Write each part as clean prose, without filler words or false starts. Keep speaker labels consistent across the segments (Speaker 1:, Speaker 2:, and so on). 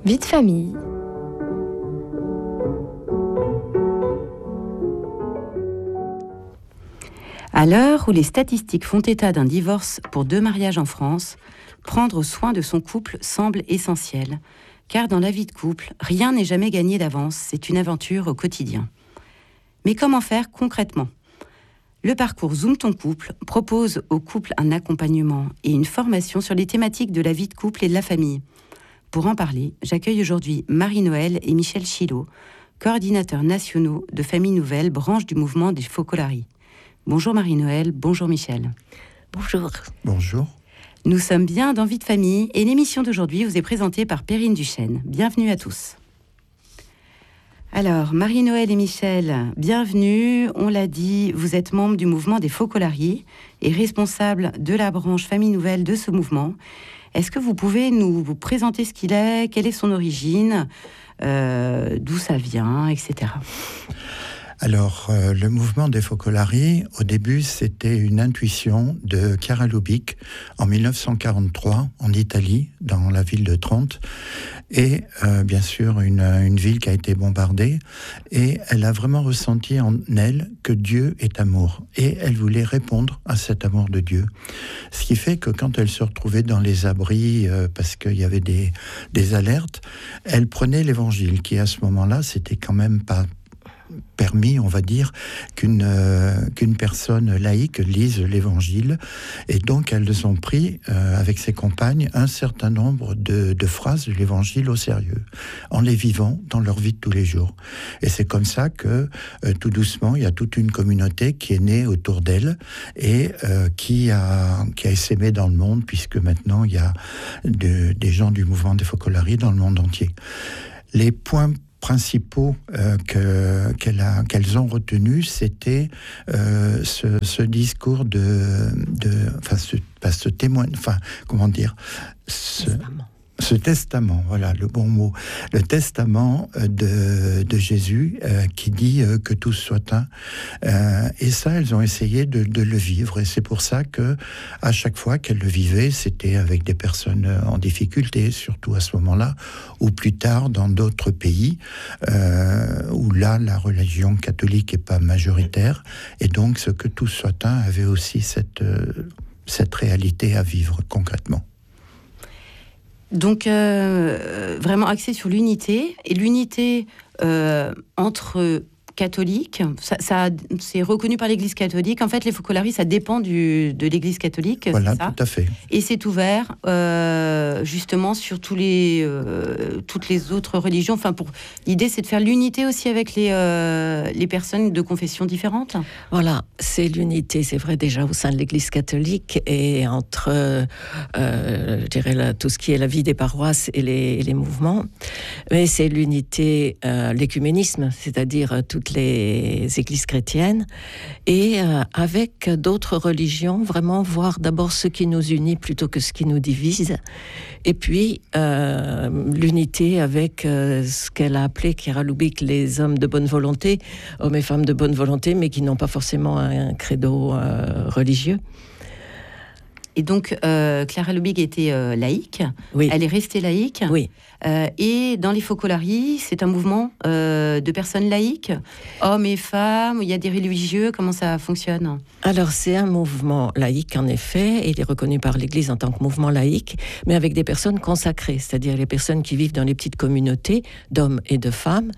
Speaker 1: Vie de famille.
Speaker 2: À l'heure où les statistiques font état d'un divorce pour 2 mariages en France, prendre soin de son couple semble essentiel, car dans la vie de couple, rien n'est jamais gagné d'avance, c'est une aventure au quotidien. Mais comment faire concrètement ? Le parcours Zoom ton couple propose au couple un accompagnement et une formation sur les thématiques de la vie de couple et de la famille. Pour en parler, j'accueille aujourd'hui Marie-Noëlle et Michel Chilot, coordinateurs nationaux de Famille Nouvelle, branche du mouvement des Focolari. Bonjour Marie-Noëlle, bonjour Michel.
Speaker 3: Bonjour.
Speaker 4: Bonjour.
Speaker 2: Nous sommes bien dans Vie de famille et l'émission d'aujourd'hui vous est présentée par Perrine Duchesne. Bienvenue à tous. Alors, Marie-Noëlle et Michel, bienvenue. On l'a dit, vous êtes membre du mouvement des Focolari et responsable de la branche Famille Nouvelle de ce mouvement. Est-ce que vous pouvez vous présenter ce qu'il est, quelle est son origine, d'où ça vient, etc.
Speaker 4: Alors, le mouvement des Focolari, au début, c'était une intuition de Chiara Lubich en 1943, en Italie, dans la ville de Trente. Et bien sûr, une ville qui a été bombardée. Et elle a vraiment ressenti en elle que Dieu est amour. Et elle voulait répondre à cet amour de Dieu. Ce qui fait que quand elle se retrouvait dans les abris, parce qu'il y avait des alertes, elle prenait l'évangile, qui à ce moment-là, c'était quand même pas permis, on va dire, qu'une personne laïque lise l'évangile. Et donc, elles ont pris, avec ses compagnes, un certain nombre de phrases de l'évangile au sérieux, en les vivant dans leur vie de tous les jours. Et c'est comme ça que, tout doucement, il y a toute une communauté qui est née autour d'elle et qui a essaimé dans le monde, puisque maintenant, il y a des gens du mouvement des Focolari dans le monde entier. Les points principaux qu'elles ont retenus, c'était ce discours ce témoin, ce testament, voilà le bon mot, le testament de Jésus qui dit que tous soient un. Et ça, elles ont essayé de le vivre. Et c'est pour ça que à chaque fois qu'elles le vivaient, c'était avec des personnes en difficulté, surtout à ce moment-là, ou plus tard dans d'autres pays où là, la religion catholique n'est pas majoritaire. Et donc, ce que tous soient un avait aussi cette réalité à vivre concrètement.
Speaker 2: Donc, vraiment axé sur l'unité, et l'unité entre catholiques, ça c'est reconnu par l'Église catholique. En fait, les Focolari, ça dépend de l'Église catholique.
Speaker 4: Voilà,
Speaker 2: c'est ça ?
Speaker 4: Tout à fait.
Speaker 2: Et c'est ouvert justement sur toutes les autres religions. Enfin, l'idée, c'est de faire l'unité aussi avec les personnes de confessions différentes.
Speaker 3: Voilà, c'est l'unité, c'est vrai, déjà au sein de l'Église catholique et entre, je dirais, tout ce qui est la vie des paroisses et les mouvements. Mais c'est l'unité, l'écuménisme, c'est-à-dire toutes les églises chrétiennes, et avec d'autres religions, vraiment voir d'abord ce qui nous unit plutôt que ce qui nous divise, et puis l'unité avec ce qu'elle a appelé, Chiara Lubich, les hommes de bonne volonté, hommes et femmes de bonne volonté, mais qui n'ont pas forcément un credo religieux.
Speaker 2: Et donc, Chiara Lubich était laïque.
Speaker 3: Oui.
Speaker 2: Elle est restée laïque.
Speaker 3: Oui.
Speaker 2: Et dans les Focolari, c'est un mouvement de personnes laïques, hommes et femmes. Il y a des religieux. Comment ça fonctionne ?
Speaker 3: Alors, c'est un mouvement laïque, en effet. Il est reconnu par l'Église en tant que mouvement laïque, mais avec des personnes consacrées, c'est-à-dire les personnes qui vivent dans les petites communautés d'hommes et de femmes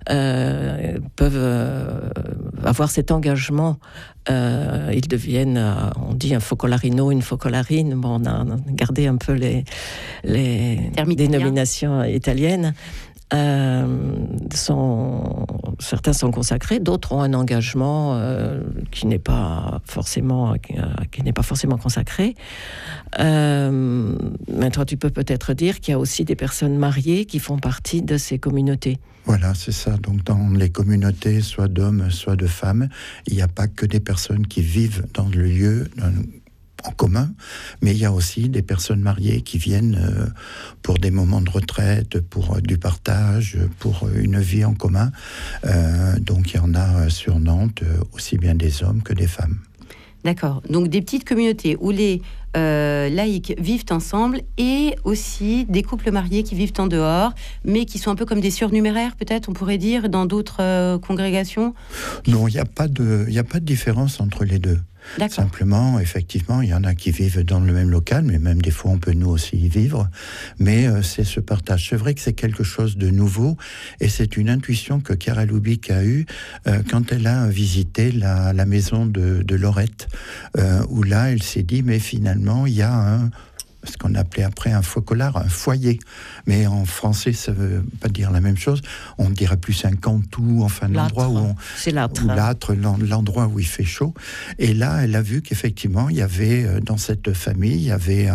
Speaker 3: peuvent avoir cet engagement. Ils deviennent, on dit un focolarino, une focolarine. Bon, on a gardé un peu les dénominations italiennes. Certains sont consacrés, d'autres ont un engagement qui n'est pas forcément consacré. Mais toi, tu peux peut-être dire qu'il y a aussi des personnes mariées qui font partie de ces communautés.
Speaker 4: Voilà, c'est ça. Donc, dans les communautés, soit d'hommes, soit de femmes, il n'y a pas que des personnes qui vivent dans le lieu en commun, mais il y a aussi des personnes mariées qui viennent pour des moments de retraite, pour du partage, pour une vie en commun. Donc il y en a sur Nantes, aussi bien des hommes que des femmes.
Speaker 2: D'accord. Donc des petites communautés où les laïcs vivent ensemble et aussi des couples mariés qui vivent en dehors, mais qui sont un peu comme des surnuméraires, peut-être, on pourrait dire, dans d'autres congrégations.
Speaker 4: Non, il n'y a pas de différence entre les deux.
Speaker 2: D'accord.
Speaker 4: Simplement, effectivement, il y en a qui vivent dans le même local, mais même des fois, on peut nous aussi y vivre. Mais c'est ce partage. C'est vrai que c'est quelque chose de nouveau, et c'est une intuition que Chiara Lubick a eue quand elle a visité la maison de Lorette, où là, elle s'est dit, mais finalement, il y a ce qu'on appelait après un focolare, un foyer. Mais en français, ça ne veut pas dire la même chose. On dirait plus un cantou, enfin l'endroit où on...
Speaker 3: C'est l'âtre.
Speaker 4: L'endroit où il fait chaud. Et là, elle a vu qu'effectivement, il y avait dans cette famille, il y avait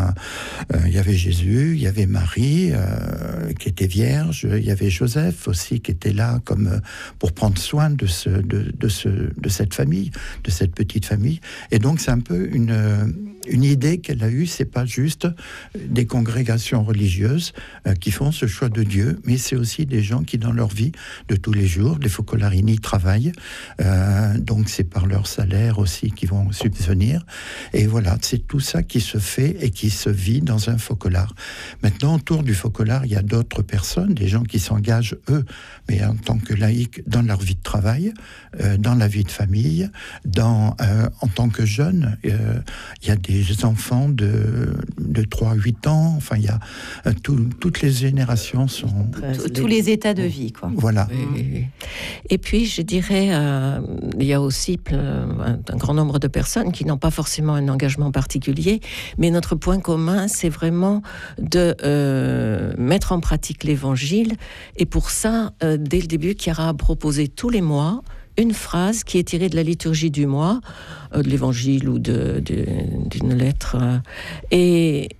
Speaker 4: Jésus, il y avait Marie qui était vierge, il y avait Joseph aussi qui était là comme pour prendre soin de cette famille, de cette petite famille. Et donc, c'est un peu une idée qu'elle a eue, c'est pas juste des congrégations religieuses qui font ce choix de Dieu, mais c'est aussi des gens qui, dans leur vie de tous les jours, les focolarini travaillent, donc c'est par leur salaire aussi qu'ils vont subvenir. Et voilà, c'est tout ça qui se fait et qui se vit dans un focolare. Maintenant, autour du focolare, il y a d'autres personnes, des gens qui s'engagent, eux, mais en tant que laïcs, dans leur vie de travail, dans la vie de famille, en tant que jeunes, il y a des enfants de 3-8 ans, enfin il y a toutes les générations sont...
Speaker 2: Tous les états de vie, quoi.
Speaker 4: Voilà.
Speaker 3: Oui. Et puis je dirais, il y a aussi un grand nombre de personnes qui n'ont pas forcément un engagement particulier, mais notre point commun, c'est vraiment de mettre en pratique l'évangile, et pour ça, dès le début, Chiara a proposé tous les mois une phrase qui est tirée de la liturgie du mois, de l'évangile ou d'une lettre. Et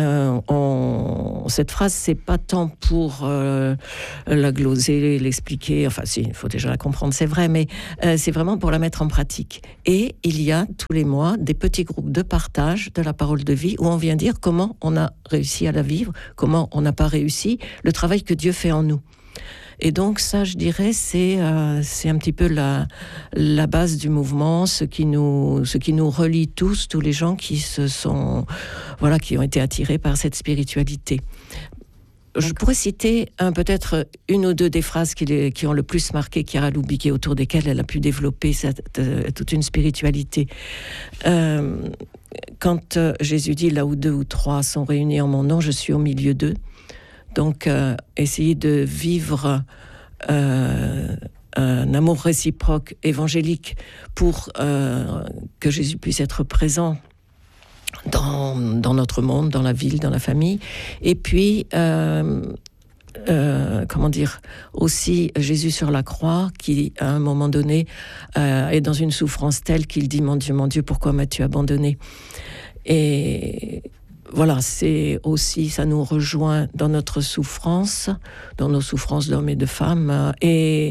Speaker 3: cette phrase, c'est pas tant pour la gloser, l'expliquer, enfin si, il faut déjà la comprendre, c'est vrai, mais c'est vraiment pour la mettre en pratique. Et il y a tous les mois des petits groupes de partage de la parole de vie où on vient dire comment on a réussi à la vivre, comment on n'a pas réussi, le travail que Dieu fait en nous. Et donc ça, je dirais, c'est un petit peu la base du mouvement, ce qui nous relie tous les gens qui qui ont été attirés par cette spiritualité. Je pourrais citer peut-être une ou deux des phrases qui ont le plus marqué Chiara Lubick et autour desquelles elle a pu développer toute une spiritualité. Quand Jésus dit « Là où 2 ou 3 sont réunis en mon nom, je suis au milieu d'eux ». Donc, essayer de vivre un amour réciproque évangélique pour que Jésus puisse être présent dans notre monde, dans la ville, dans la famille. Et puis, aussi Jésus sur la croix, qui, à un moment donné, est dans une souffrance telle qu'il dit « Mon Dieu, pourquoi m'as-tu abandonné ?» Et... voilà, c'est aussi, ça nous rejoint dans notre souffrance, dans nos souffrances d'hommes et de femmes, et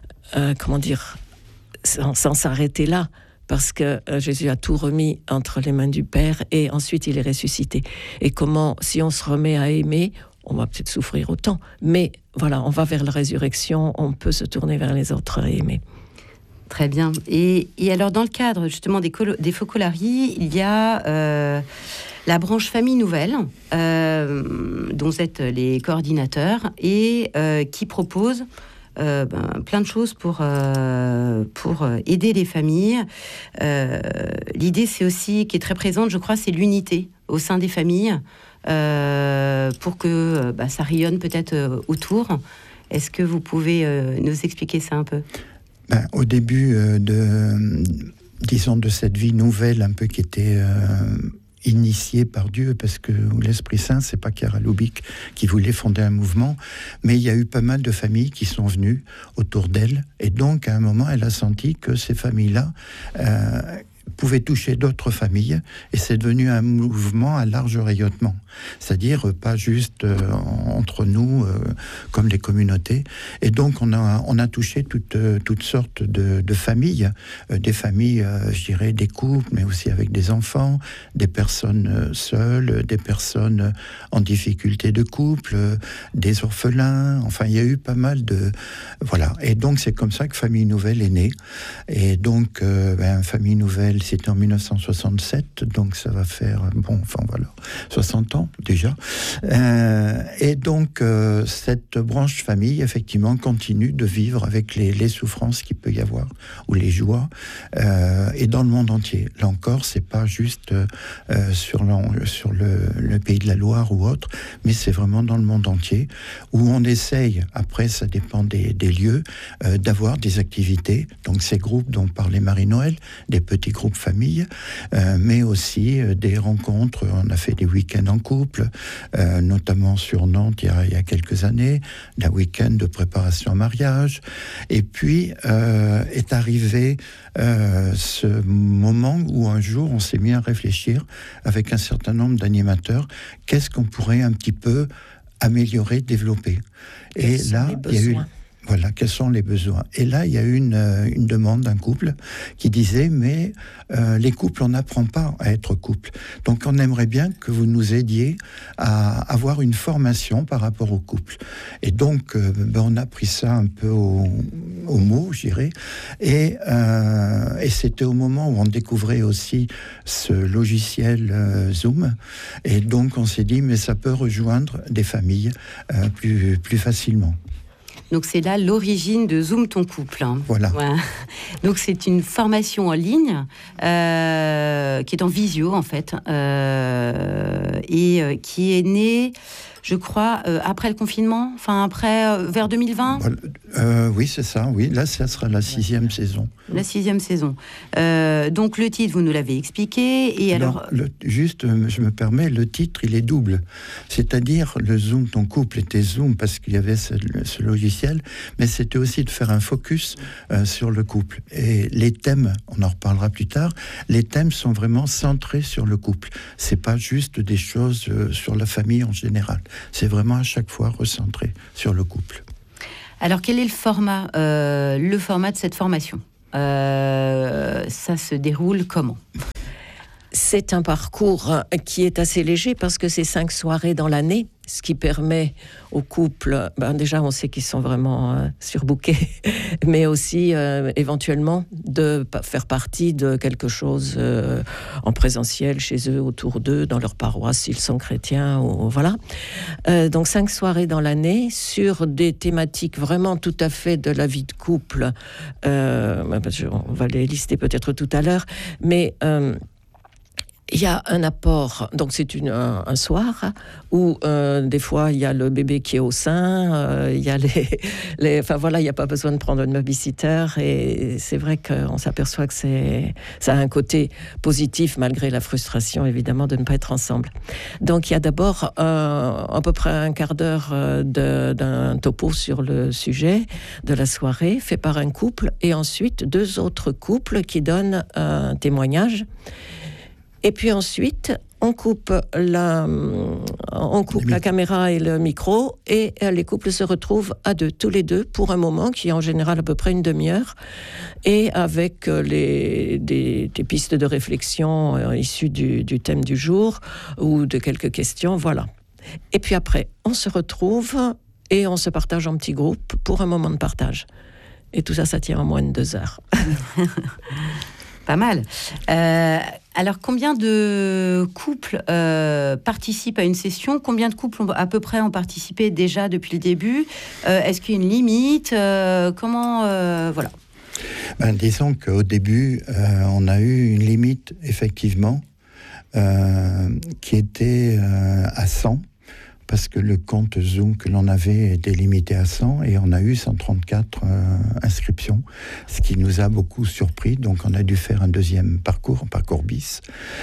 Speaker 3: sans s'arrêter là, parce que Jésus a tout remis entre les mains du Père, et ensuite il est ressuscité. Et comment, si on se remet à aimer, on va peut-être souffrir autant, mais voilà, on va vers la résurrection, on peut se tourner vers les autres et aimer.
Speaker 2: Très bien. Et alors, dans le cadre justement des Focolari, il y a la branche Famille Nouvelle, dont vous êtes les coordinateurs, et qui propose plein de choses pour aider les familles. L'idée, c'est aussi, qui est très présente, je crois, c'est l'unité au sein des familles, pour que ça rayonne peut-être autour. Est-ce que vous pouvez nous expliquer ça un peu ?
Speaker 4: Au début de cette vie nouvelle, un peu qui était initiée par Dieu, parce que l'Esprit Saint, c'est pas Chiara Lubick qui voulait fonder un mouvement, mais il y a eu pas mal de familles qui sont venues autour d'elle, et donc à un moment, elle a senti que ces familles-là pouvaient toucher d'autres familles, et c'est devenu un mouvement à large rayonnement, c'est-à-dire pas juste entre nous comme les communautés. Et donc on a touché toutes sortes de familles, des familles, je dirais des couples, mais aussi avec des enfants, des personnes seules, des personnes en difficulté de couple, des orphelins. Enfin, il y a eu pas mal de... Voilà. Et donc c'est comme ça que Famille Nouvelle est née. Et donc Famille Nouvelle Marie-Noël, c'était en 1967, donc ça va faire, 60 ans déjà. Et donc, cette branche famille, effectivement, continue de vivre avec les souffrances qu'il peut y avoir, ou les joies, et dans le monde entier. Là encore, c'est pas juste sur le Pays de la Loire ou autre, mais c'est vraiment dans le monde entier, où on essaye, après ça dépend des lieux, d'avoir des activités, donc ces groupes dont parlait Marie-Noël, des petits groupes familles, mais aussi des rencontres. On a fait des week-ends en couple, notamment sur Nantes il y a quelques années, un week-end de préparation au mariage, et puis est arrivé ce moment où un jour on s'est mis à réfléchir avec un certain nombre d'animateurs, qu'est-ce qu'on pourrait un petit peu améliorer, développer. Et là, il y a eu... Voilà, quels sont les besoins. Et là, il y a eu une demande d'un couple qui disait, mais les couples, on n'apprend pas à être couple. Donc, on aimerait bien que vous nous aidiez à avoir une formation par rapport au couple. Et donc, on a pris ça un peu au mot, je dirais. Et c'était au moment où on découvrait aussi ce logiciel Zoom. Et donc, on s'est dit, mais ça peut rejoindre des familles plus facilement.
Speaker 2: Donc c'est là l'origine de Zoom ton couple. Hein.
Speaker 4: Voilà.
Speaker 2: Ouais. Donc c'est une formation en ligne qui est en visio en fait et qui est née, je crois, après le confinement, vers 2020.
Speaker 4: Oui, c'est ça. Oui, là, ça sera la 6e saison.
Speaker 2: La 6e saison. Donc le titre, vous nous l'avez expliqué. Et alors,
Speaker 4: je me permets, le titre, il est double. C'est-à-dire, le Zoom, ton couple était Zoom parce qu'il y avait ce logiciel, mais c'était aussi de faire un focus sur le couple. Et les thèmes, on en reparlera plus tard, les thèmes sont vraiment centrés sur le couple. C'est pas juste des choses sur la famille en général. C'est vraiment à chaque fois recentré sur le couple.
Speaker 2: Alors, quel est le format de cette formation ? Ça se déroule comment ?
Speaker 3: C'est un parcours qui est assez léger parce que c'est 5 soirées dans l'année, ce qui permet aux couples, déjà on sait qu'ils sont vraiment surbookés, mais aussi éventuellement de faire partie de quelque chose en présentiel chez eux, autour d'eux, dans leur paroisse, s'ils sont chrétiens, ou voilà. Donc 5 soirées dans l'année sur des thématiques vraiment tout à fait de la vie de couple. On va les lister peut-être tout à l'heure, mais... il y a un apport, donc c'est un soir où des fois il y a le bébé qui est au sein, il y a il n'y a pas besoin de prendre une babysitter et c'est vrai qu'on s'aperçoit que ça a un côté positif malgré la frustration évidemment de ne pas être ensemble. Donc il y a d'abord à peu près un quart d'heure d'un topo sur le sujet de la soirée fait par un couple et ensuite 2 autres couples qui donnent un témoignage. Et puis ensuite, on coupe la caméra et le micro et les couples se retrouvent à 2, tous les 2, pour un moment qui est en général à peu près une demi-heure et avec des pistes de réflexion issues du thème du jour ou de quelques questions, voilà. Et puis après, on se retrouve et on se partage en petits groupes pour un moment de partage. Et tout ça, ça tient en moins de 2 heures.
Speaker 2: Pas mal. Alors, combien de couples participent à une session ? Combien de couples à peu près ont participé déjà depuis le début ? Est-ce qu'il y a une limite ? Voilà.
Speaker 4: Disons qu'au début, on a eu une limite, effectivement, qui était à 100. Parce que le compte Zoom que l'on avait était limité à 100 et on a eu 134 inscriptions, ce qui nous a beaucoup surpris. Donc on a dû faire un deuxième parcours, un parcours bis.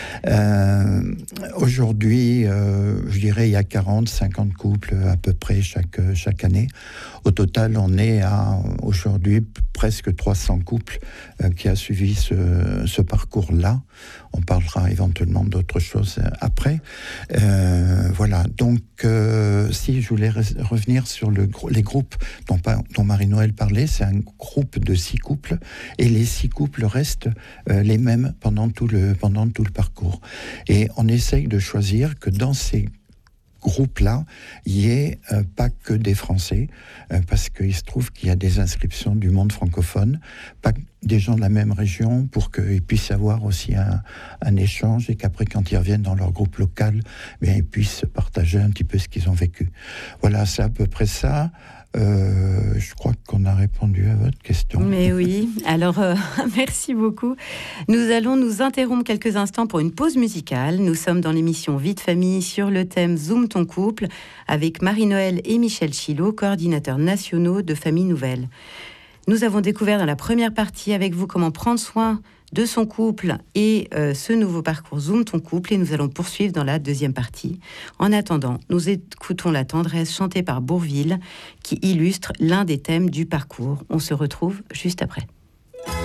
Speaker 4: Aujourd'hui, je dirais, il y a 40-50 couples à peu près chaque année. Au total, on est à aujourd'hui presque 300 couples qui a suivi ce parcours-là. On parlera éventuellement d'autres choses après. Voilà, donc si je voulais revenir sur les groupes dont Marie-Noël parlait, c'est un groupe de 6 couples et les 6 couples restent les mêmes pendant tout le parcours. Et on essaye de choisir que dans ces groupe-là, il n'y ait pas que des Français, parce qu'il se trouve qu'il y a des inscriptions du monde francophone, des gens de la même région pour qu'ils puissent avoir aussi un échange et qu'après, quand ils reviennent dans leur groupe local, bien, ils puissent partager un petit peu ce qu'ils ont vécu. Voilà, c'est à peu près ça. Je crois qu'on a répondu à votre question.
Speaker 2: Mais oui, alors merci beaucoup. Nous allons nous interrompre quelques instants pour une pause musicale. Nous sommes dans l'émission Vie de famille sur le thème Zoom ton couple avec Marie-Noël et Michel Chilot, coordinateurs nationaux de Famille Nouvelle. Nous avons découvert dans la première partie avec vous comment prendre soin de son couple et ce nouveau parcours Zoom ton couple, et nous allons poursuivre dans la deuxième partie. En attendant, nous écoutons La tendresse chantée par Bourvil qui illustre l'un des thèmes du parcours. On se retrouve juste après.